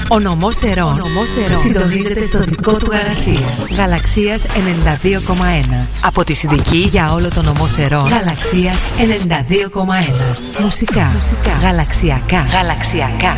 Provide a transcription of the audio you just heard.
Ο νομός Ερών συντονίζεται στο δικό του γαλαξία. Γαλαξίας 92,1. Από τη Συνδική για όλο το νομό Ερών. Γαλαξίας 92,1. Μουσικά. Γαλαξιακά.